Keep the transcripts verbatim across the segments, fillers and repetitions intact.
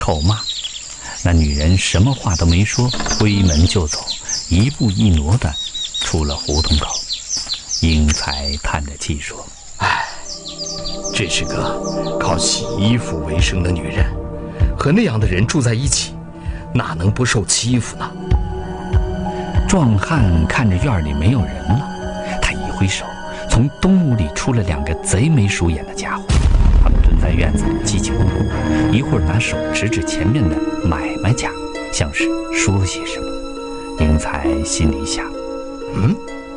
口骂。那女人什么话都没说，推门就走，一步一挪地出了胡同口。英才叹着气说：“ 唉，这是个靠洗衣服为生的女人，和那样的人住在一起，哪能不受欺负呢？” 壮汉看着院里没有人了，他一挥手，从东屋里出了两个贼眉鼠眼的家伙。他们蹲在院子里叽叽咕咕，一会儿拿手指指前面的买卖家，像是说些什么。英才心里想： 嗯，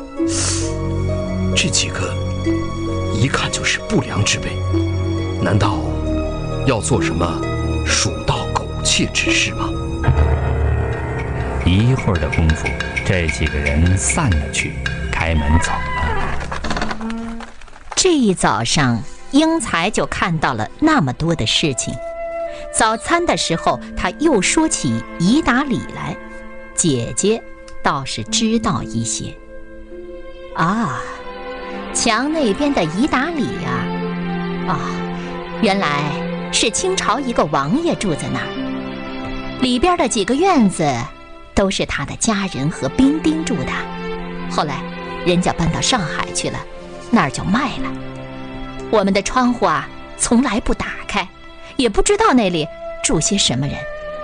这几个一看就是不良之辈，难道要做什么鼠盗狗窃之事吗？ 一会儿的功夫，这几个人散了去，开门走了。 这一早上，英才就看到了那么多的事情。早餐的时候，他又说起宜达里来，姐姐倒是知道一些。啊，墙那边的宜达里呀、啊，啊，原来是清朝一个王爷住在那儿，里边的几个院子都是他的家人和兵丁住的。后来人家搬到上海去了，那儿就卖了。我们的窗户啊，从来不打开，也不知道那里住些什么人。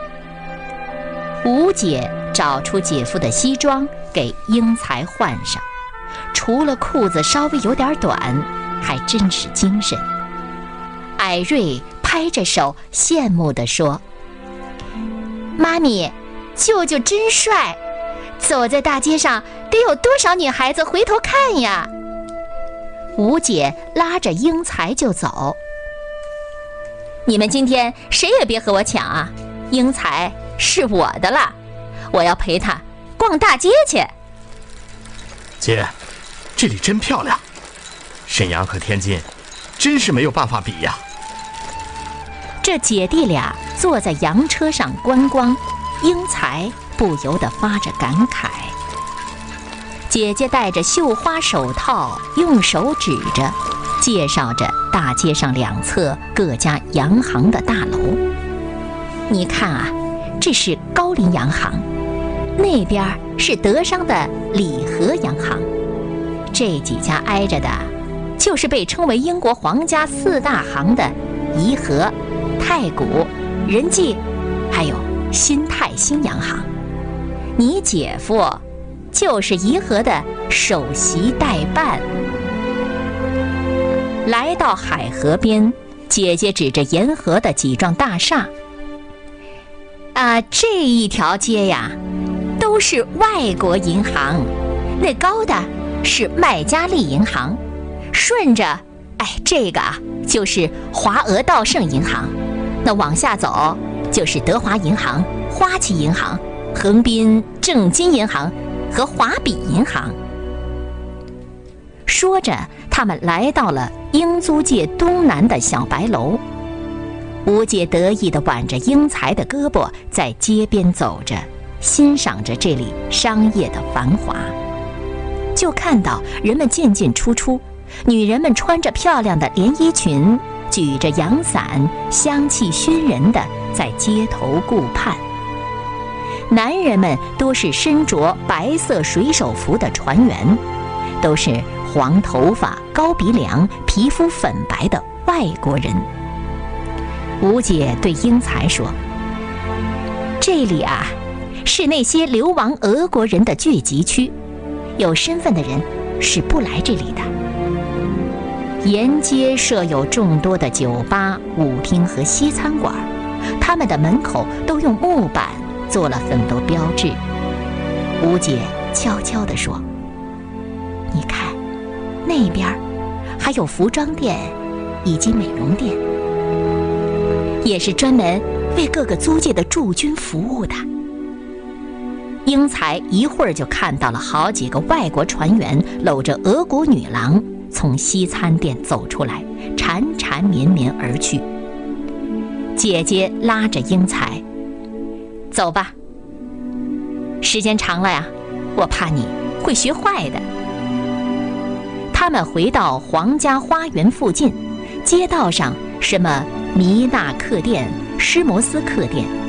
吴姐找出姐夫的西装给英才换上，除了裤子稍微有点短，还真是精神。艾瑞拍着手羡慕地说：“妈咪，舅舅真帅，走在大街上得有多少女孩子回头看呀！”吴姐拉着英才就走。你们今天谁也别和我抢啊，英才是我的了，我要陪他逛大街去。 姐，这里真漂亮，沈阳和天津真是没有办法比呀。 这姐弟俩坐在洋车上观光，英才不由得发着感慨。姐姐戴着绣花手套，用手指着，介绍着大街上两侧各家洋行的大楼。你看啊，这是高林洋行，那边是德商的礼和洋行，这几家挨着的就是被称为英国皇家四大行的颐和、太古、仁济，还有新泰新洋行。你姐夫就是颐和的首席代办。来到海河边，姐姐指着沿河的几幢大厦：“啊，这一条街呀，都是外国银行，那高的是麦加利银行，顺着，哎，这个啊就是华俄道盛银行，那往下走就是德华银行、花旗银行、横滨正金银行和华比银行。”说着，他们来到了英租界东南的小白楼。吴姐得意地挽着英才的胳膊，在街边走着，欣赏着这里商业的繁华。就看到人们进进出出，女人们穿着漂亮的连衣裙，举着阳伞，香气熏人地在街头顾盼。男人们都是身着白色水手服的船员，都是黄头发、高鼻梁、皮肤粉白的外国人。吴姐对英才说：“这里啊，是那些流亡俄国人的聚集区，有身份的人是不来这里的。沿街设有众多的酒吧、舞厅和西餐馆，他们的门口都用木板做了很多标志。”吴姐悄悄地说：“你看，那边还有服装店以及美容店，也是专门为各个租界的驻军服务的。”英才一会儿就看到了好几个外国船员搂着俄国女郎从西餐店走出来，缠缠绵绵而去。姐姐拉着英才：“走吧，时间长了呀，我怕你会学坏的。”他们回到皇家花园附近，街道上什么米纳客店、 施摩斯客店